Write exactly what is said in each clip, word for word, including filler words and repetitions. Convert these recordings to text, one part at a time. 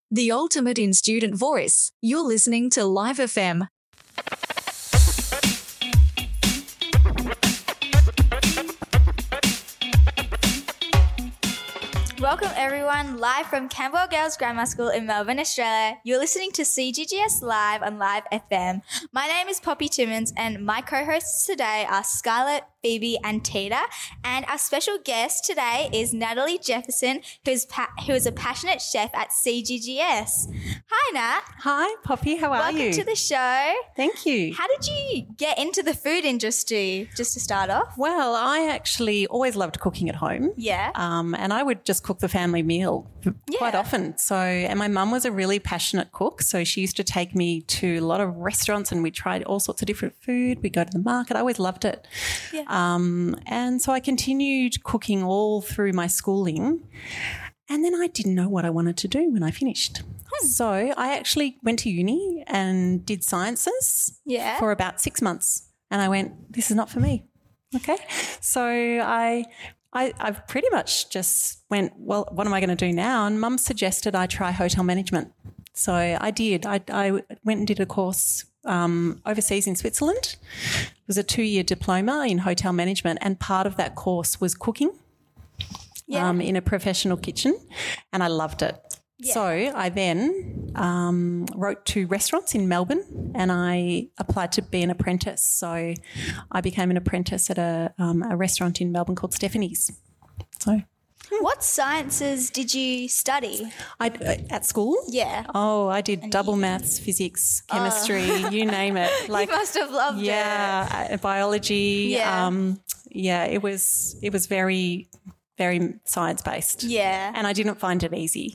The ultimate in student voice. You're listening to Live F M. Welcome everyone, live from Camberwell Girls Grammar School in Melbourne, Australia. You're listening to C G G S Live on Live F M. My name is Poppy Timmins and my co-hosts today are Scarlett, Phoebe and Tita. And our special guest today is Natalie Jefferson, who's pa- who is a passionate chef at C G G S. Hi Nat. Hi Poppy, how are Welcome you? Welcome to the show. Thank you. How did you get into the food industry, just to start off? Well, I actually always loved cooking at home. Yeah. Um, and I would just cook the family meal Yeah. quite often. So, and my mum was a really passionate cook. So she used to take me to a lot of restaurants and we tried all sorts of different food. We'd go to the market. I always loved it. Yeah. Um, and so I continued cooking all through my schooling. And then I didn't know what I wanted to do when I finished. Hmm. So I actually went to uni and did sciences Yeah. for about six months. And I went, this is not for me. Okay. So I, I, I've pretty much just went, well, what am I going to do now? And Mum suggested I try hotel management. So I did. I, I went and did a course um, overseas in Switzerland. It was a two-year diploma in hotel management and part of that course was cooking. Yeah. Um, in a professional kitchen, and I loved it. Yeah. So I then um, wrote to restaurants in Melbourne and I applied to be an apprentice. So I became an apprentice at a, um, a restaurant in Melbourne called Stephanie's. So What sciences did you study? I, at school? Yeah. Oh, I did double maths, physics, chemistry, you name it. Like you must have loved it. yeah, uh, biology. Yeah. Um, yeah, it was it was very very science based. Yeah. And I didn't find it easy.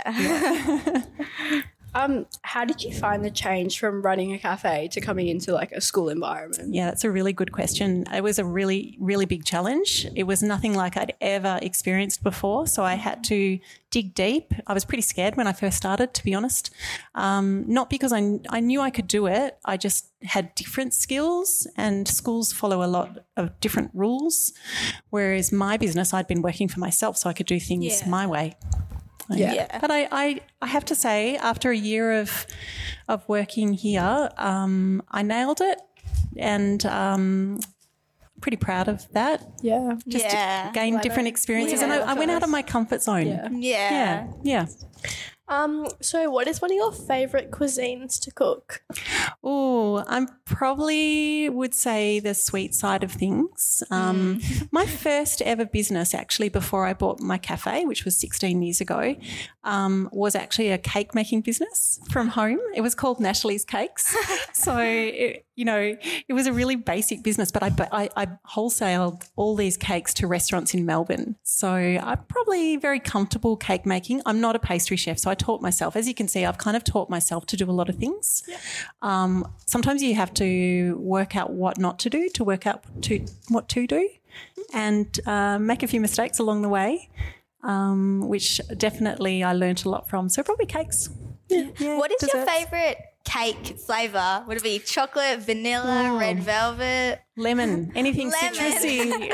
Yeah. Um, how did you find the change from running a cafe to coming into like a school environment? Yeah, that's a really good question. It was a really, really big challenge. It was nothing like I'd ever experienced before. So I had to dig deep. I was pretty scared when I first started, to be honest. Um, not because I, I knew I could do it. I just had different skills and schools follow a lot of different rules. Whereas my business, I'd been working for myself so I could do things Yeah. my way. Yeah. Yeah. But I, I, I have to say, after a year of of working here, um, I nailed it and um, pretty proud of that. Yeah. Just Yeah. gained Why different not? experiences Yeah, and I, I went out of first. my comfort zone. Yeah. Yeah. Yeah, yeah. Um, so what is one of your favourite cuisines to cook? Oh, I probably would say the sweet side of things. Um, my first ever business, actually, before I bought my cafe, which was sixteen years ago, um, was actually a cake making business from home. It was called Natalie's Cakes. So, it, you know, it was a really basic business, but I, but I, I wholesaled all these cakes to restaurants in Melbourne. So I'm probably very comfortable cake making. I'm not a pastry chef, so I taught myself. As you can see, I've kind of taught myself to do a lot of things. Yeah. Um, sometimes you have to work out what not to do to work out to what to do and uh, make a few mistakes along the way, um, which definitely I learnt a lot from. So probably cakes. Yeah. Yeah, What is your desserts. favourite cake flavour? Would it be chocolate, vanilla, Oh. red velvet? Lemon, anything Lemon. citrusy.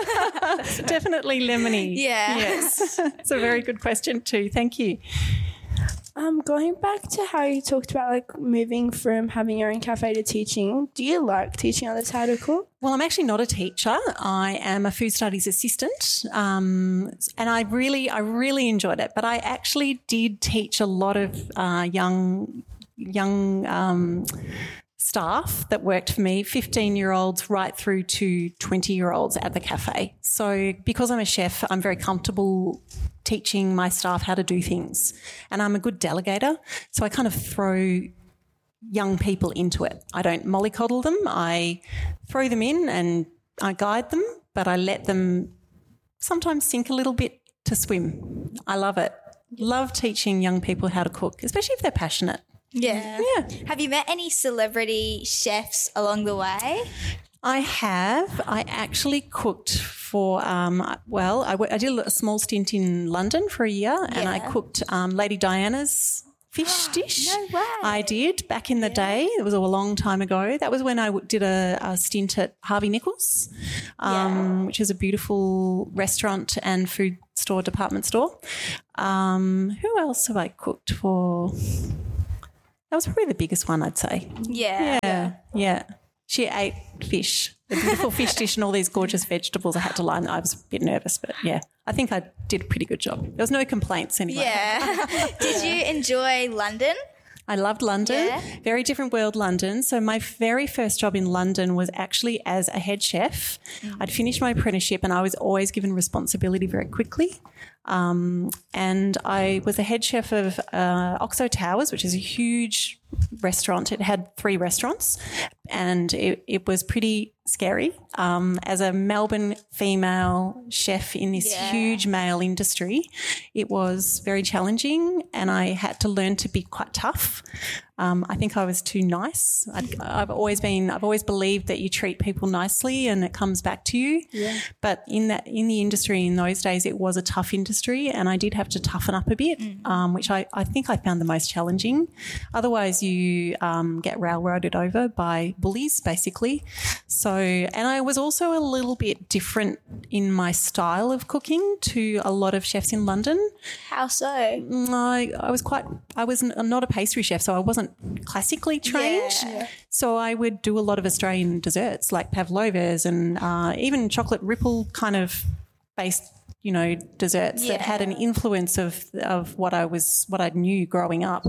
Definitely lemony. Yeah. Yes. It's a very good question too. Thank you. Um, going back to how you talked about like moving from having your own cafe to teaching, do you like teaching others how to cook? Well, I'm actually not a teacher. I am a food studies assistant, um, and I really, I really enjoyed it. But I actually did teach a lot of uh, young, young um, staff that worked for me, fifteen-year-olds right through to twenty-year-olds at the cafe. So because I'm a chef, I'm very comfortable teaching my staff how to do things, and I'm a good delegator. So I kind of throw young people into it. I don't mollycoddle them. I throw them in and I guide them, but I let them sometimes sink a little bit to swim. I love it. Love teaching young people how to cook, especially if they're passionate. Yeah. Yeah. Have you met any celebrity chefs along the way? I have. I actually cooked for, um, well, I, w- I did a small stint in London for a year and I Yeah. cooked um, Lady Diana's fish dish. No way. I did back in the day. It was a long time ago. That was when I w- did a, a stint at Harvey Nichols, um, Yeah. which is a beautiful restaurant and food store, department store. Um, who else have I cooked for? That was probably the biggest one, I'd say. Yeah. Yeah, yeah. She ate fish, the beautiful fish dish and all these gorgeous vegetables. I had to line. I was a bit nervous, but yeah, I think I did a pretty good job. There was no complaints anyway. Yeah. Did you enjoy London? I loved London. Yeah. Very different world, London. So my very first job in London was actually as a head chef. Mm. I'd finished my apprenticeship and I was always given responsibility very quickly. Um, and I was the head chef of uh, Oxo Towers, which is a huge restaurant. It had three restaurants and it, it was pretty scary. Um, as a Melbourne female chef in this Yeah. huge male industry, it was very challenging and I had to learn to be quite tough. Um, I think I was too nice. I'd, I've always been, I've always believed that you treat people nicely and it comes back to you. Yeah. But in that, in the industry in those days, it was a tough industry and I did have to toughen up a bit, um, which I, I think I found the most challenging. Otherwise, you um, get railroaded over by bullies, basically. So, and I was also a little bit different in my style of cooking to a lot of chefs in London. How so? I, I was quite, I was n- not a pastry chef, so I wasn't classically trained. Yeah. So I would do a lot of Australian desserts like pavlovas and uh, even chocolate ripple kind of based, you know, desserts that Yeah. had an influence of of what I was, what I knew growing up.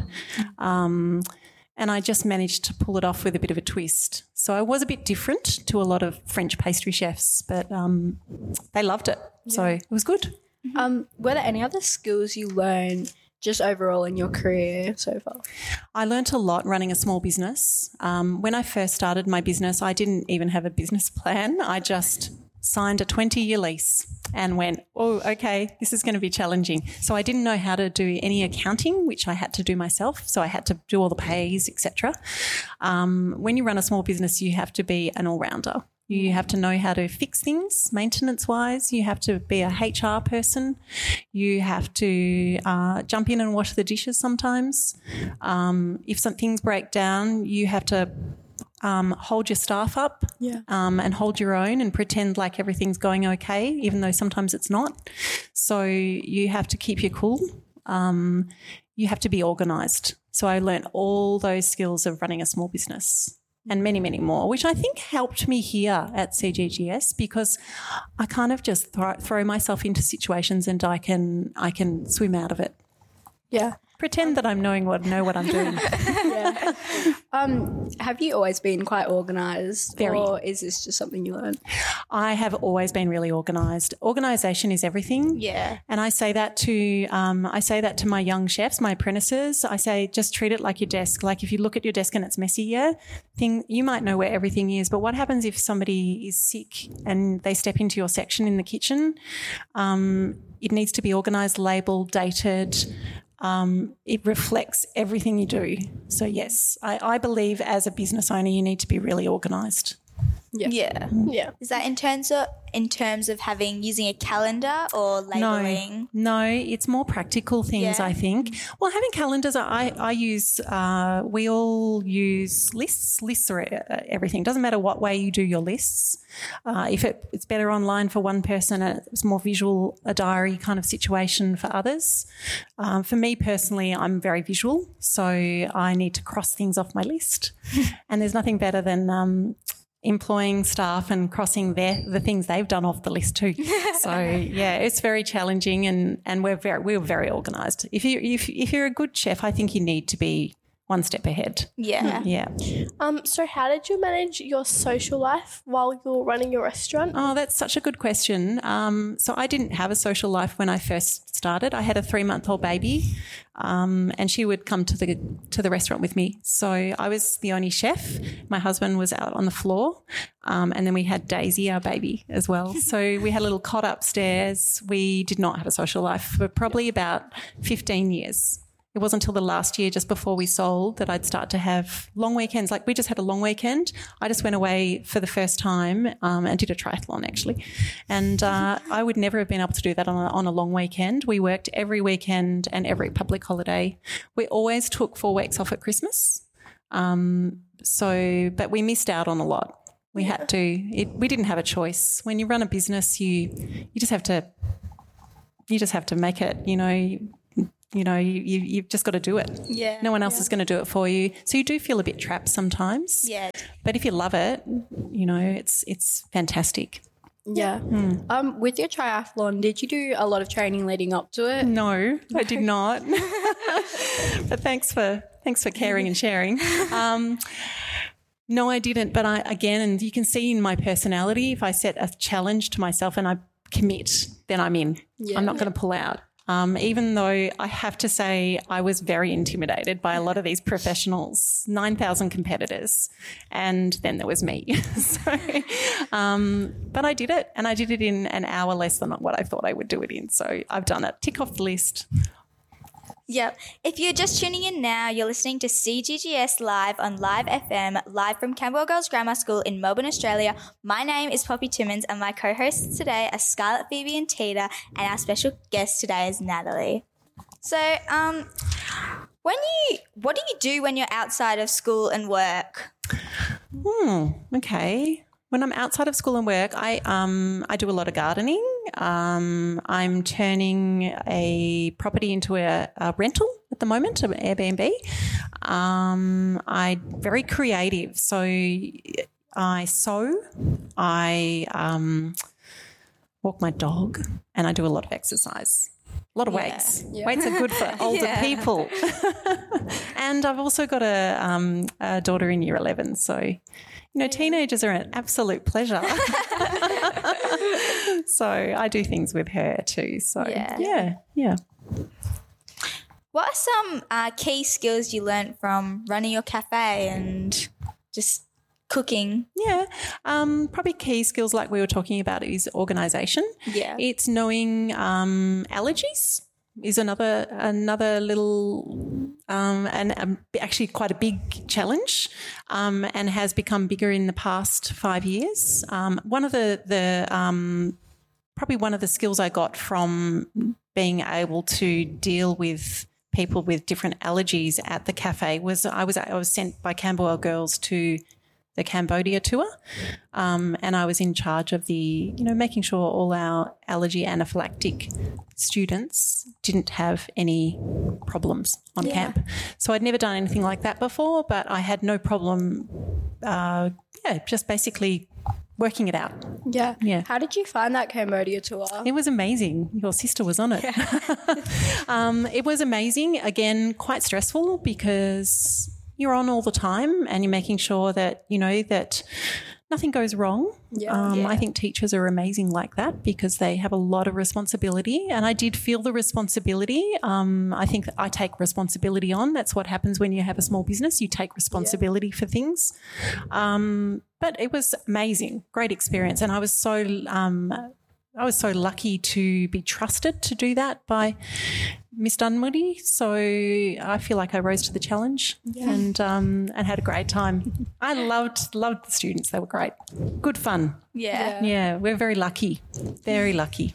Um, and I just managed to pull it off with a bit of a twist. So I was a bit different to a lot of French pastry chefs, but um, they loved it. So it was good. Um, were there any other skills you learned just overall in your career so far? I learnt a lot running a small business. Um, when I first started my business, I didn't even have a business plan. I just signed a twenty-year lease and went, oh, okay, this is going to be challenging. So I didn't know how to do any accounting, which I had to do myself. So I had to do all the pays, et cetera. Um, when you run a small business, you have to be an all-rounder. You have to know how to fix things maintenance-wise. You have to be a H R person. You have to uh, jump in and wash the dishes sometimes. Um, if some things break down, you have to um, hold your staff up Yeah. um, and hold your own and pretend like everything's going okay, even though sometimes it's not. So you have to keep your cool. Um, you have to be organised. So I learnt all those skills of running a small business. And many, many more, which I think helped me here at C G G S because I kind of just throw, throw myself into situations and I can I can swim out of it. Yeah. Pretend that I'm knowing what know what I'm doing. Yeah. um, have you always been quite organised? Very. Or is this just something you learned? I have always been really organised. Organisation is everything. Yeah. And I say that to um, I say that to my young chefs, my apprentices. I say just treat it like your desk. Like if you look at your desk and it's messy, yeah, thing you might know where everything is. But what happens if somebody is sick and they step into your section in the kitchen? Um, it needs to be organised, labelled, dated. Um, it reflects everything you do. So yes, I, I believe as a business owner, you need to be really organised. Yeah. Yeah. Yeah. Is that in terms of in terms of having using a calendar or labeling? No, no, it's more practical things, Yeah. I think. Well, having calendars, I, I use, uh, we all use lists. Lists are uh, everything. Doesn't matter what way you do your lists. Uh, if it, it's better online for one person, and it's more visual, a diary kind of situation for others. Um, for me personally, I'm very visual, so I need to cross things off my list. And there's nothing better than um, employing staff and crossing their the things they've done off the list too. So yeah, it's very challenging, and, and we're very we're very organised. If you if if you're a good chef, I think you need to be one step ahead. Yeah. Yeah. Um, so how did you manage your social life while you were running your restaurant? Oh, that's such a good question. Um, so I didn't have a social life when I first started. I had a three-month-old baby, um, and she would come to the to the restaurant with me. So I was the only chef. My husband was out on the floor, um, and then we had Daisy, our baby, as well. So we had a little cot upstairs. We did not have a social life for probably about fifteen years. It it wasn't until the last year, just before we sold, that I'd start to have long weekends. Like we just had a long weekend. I just went away for the first time um, and did a triathlon actually. And uh, I would never have been able to do that on a, on a long weekend. We worked every weekend and every public holiday. We always took four weeks off at Christmas. Um, so, but we missed out on a lot. We yeah. had to, it, we didn't have a choice. When you run a business, you, you just have to, you just have to make it, you know, you, you know, you, you, you've just got to do it. Yeah. No one else yeah. is going to do it for you. So you do feel a bit trapped sometimes. Yeah. But if you love it, you know, it's, it's fantastic. Yeah. Mm. Um, with your triathlon, did you do a lot of training leading up to it? No, I did not. But thanks for, thanks for caring and sharing. Um, No, I didn't. But I, again, and you can see in my personality, if I set a challenge to myself and I commit, then I'm in. Yeah. I'm not going to pull out. Um, even though I have to say I was very intimidated by a lot of these professionals, nine thousand competitors, and then there was me. so, um, but I did it, and I did it in an hour less than what I thought I would do it in. So I've done it. Tick off the list. Yep. If you're just tuning in now, you're listening to C G G S Live on Live F M, live from Camberwell Girls Grammar School in Melbourne, Australia. My name is Poppy Timmins, and my co-hosts today are Scarlett, Phoebe and Tita, and our special guest today is Natalie. So, um, when you, what do you do when you're outside of school and work? Hmm, okay. When I'm outside of school and work, I um I do a lot of gardening. Um, I'm turning a property into a, a rental at the moment, an Airbnb. Um, I'm very creative, so I sew, I um, walk my dog, and I do a lot of exercise. A lot of yeah. weights. Yeah. Weights are good for older yeah. people. And I've also got a, um, a daughter in year eleven, so, you know, teenagers are an absolute pleasure. So I do things with her too. So, yeah, yeah. yeah. What are some uh, key skills you learnt from running your cafe and just cooking? Yeah, um, probably key skills like we were talking about is organisation. Yeah. It's knowing um, allergies is another another little um, and um, actually quite a big challenge um, and has become bigger in the past five years. Um, one of the, the um, probably one of the skills I got from being able to deal with people with different allergies at the cafe was I was I was sent by Camberwell Girls to the Cambodia tour, um, and I was in charge of the, you know, making sure all our allergy anaphylactic students didn't have any problems on yeah. camp. So I'd never done anything like that before, but I had no problem, uh, yeah, just basically working it out. Yeah. Yeah. How did you find that Cambodia tour? It was amazing. Your sister was on it. Yeah. um, it was amazing. Again, quite stressful because you're on all the time and you're making sure that, you know, that nothing goes wrong. Yeah, um, yeah. I think teachers are amazing like that because they have a lot of responsibility, and I did feel the responsibility. Um, I think that I take responsibility on. That's what happens when you have a small business. You take responsibility yeah. for things. Um, but it was amazing, great experience, and I was so um, I was so lucky to be trusted to do that by Miss Dunwoody. So I feel like I rose to the challenge yeah. and um, and had a great time. I loved loved the students. They were great. Good fun. Yeah. Yeah, we're very lucky. Very lucky.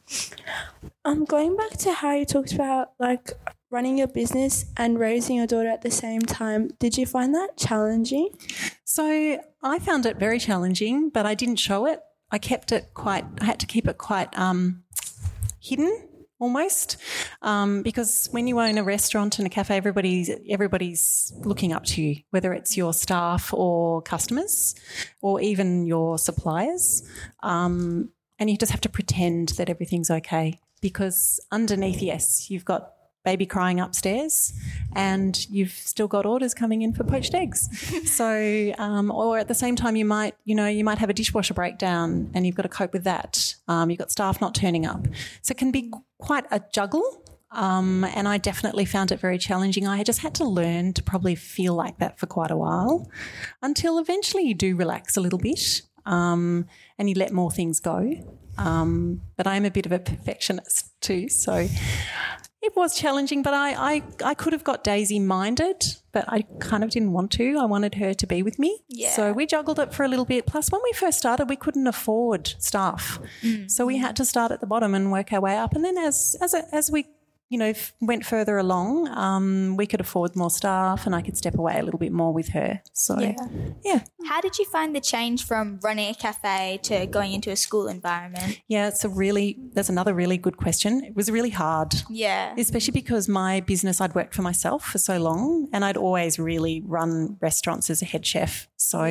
Um, going back to how you talked about like running your business and raising your daughter at the same time, did you find that challenging? So I found it very challenging, but I didn't show it. I kept it quite, I had to keep it quite um, hidden almost um, because when you own a restaurant and a cafe, everybody's, everybody's looking up to you, whether it's your staff or customers or even your suppliers. Um, and you just have to pretend that everything's okay because underneath, yes, you've got baby crying upstairs and you've still got orders coming in for poached eggs. So, um, or at the same time you might, you know, you might have a dishwasher breakdown and you've got to cope with that. Um, you've got staff not turning up. So it can be quite a juggle. Um, and I definitely found it very challenging. I just had to learn to probably feel like that for quite a while until eventually you do relax a little bit um, and you let more things go. Um, but I'm a bit of a perfectionist too. So It was challenging, but I, I, I could have got Daisy minded, but I kind of didn't want to. I wanted her to be with me. Yeah. So we juggled it for a little bit. Plus, when we first started, we couldn't afford staff. Mm. So we had to start at the bottom and work our way up. And then as as as we you know, f- went further along, um, we could afford more staff and I could step away a little bit more with her. So, Yeah. yeah. How did you find the change from running a cafe to going into a school environment? Yeah, it's a really, that's another really good question. It was really hard, Yeah. especially because my business, I'd worked for myself for so long and I'd always really run restaurants as a head chef. So